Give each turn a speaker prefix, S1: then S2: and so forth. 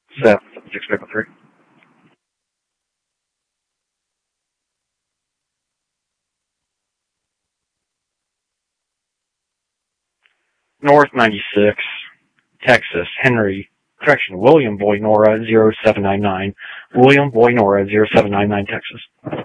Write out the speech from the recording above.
S1: Seth, 653. North 96, Texas, William Boy Nora 0799. William Boy Nora 0799, Texas.